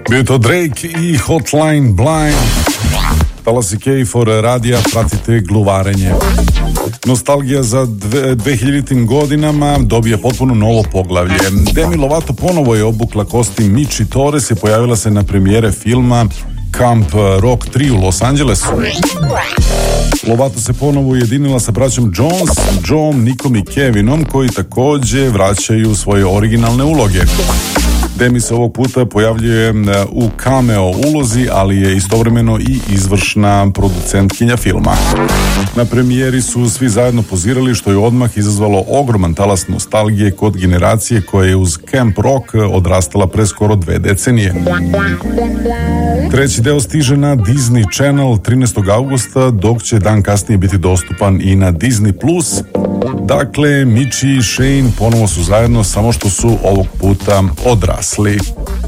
Bio je to Drake i Hotline Bling. Talasi K4 radija, pratite gluvarenje. Nostalgija za 2000-tim godinama dobije potpuno novo poglavlje. Demi Lovato ponovo je obukla kostim Michi Torres i pojavila se na premijere filma Camp Rock 3 u Los Angelesu. Lovato se ponovo ujedinila sa braćom Jones, Joom, Nikom i Kevinom, koji također vraćaju svoje originalne uloge. Demi se ovog puta pojavljuje u cameo ulozi, ali je istovremeno i izvršna producentkinja filma. Na premijeri su svi zajedno pozirali, što je odmah izazvalo ogroman talas nostalgije kod generacije koja je uz Camp Rock odrastala pre skoro 2 decenije. Treći deo stiže na Disney Channel 13. augusta, dok će dan kasnije biti dostupan i na Disney+. Dakle, Michi i Shane ponovo su zajedno, samo što su ovog puta odrasli.